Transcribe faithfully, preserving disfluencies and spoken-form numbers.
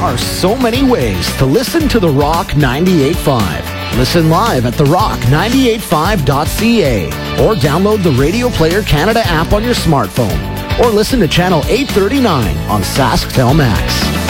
are so many ways to listen to The Rock ninety-eight point five. Listen live at the rock nine eight five dot c a or download the Radio Player Canada app on your smartphone or listen to Channel eight thirty-nine on SaskTel Max.